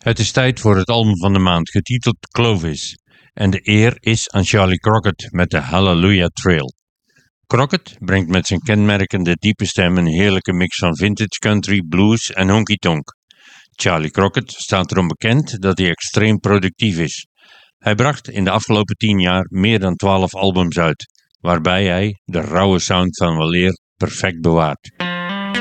Het is tijd voor het album van de maand, getiteld Clovis. En de eer is aan Charlie Crockett met de Hallelujah Trail. Crockett brengt met zijn kenmerkende diepe stem een heerlijke mix van vintage country, blues en honky-tonk. Charlie Crockett staat erom bekend dat hij extreem productief is. Hij bracht in de afgelopen 10 jaar meer dan 12 albums uit, waarbij hij de rauwe sound van weleer perfect bewaart.